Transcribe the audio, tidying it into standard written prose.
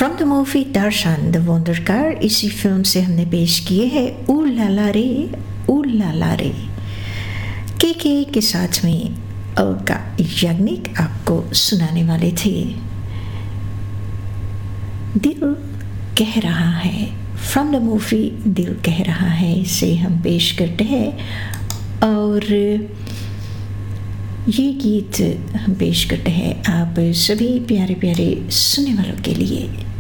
From the movie Darshan the wonder car, इसी film से हमने पेश किए हैं ऊ लाला रे ऊ लाला रे। के साथ में अलका याग्निक आपको सुनाने वाले थे। दिल कह रहा है, फ्रॉम द मूवी दिल कह रहा है, इसे हम पेश करते हैं। और ये गीत हम पेश करते हैं आप सभी प्यारे प्यारे सुनने वालों के लिए।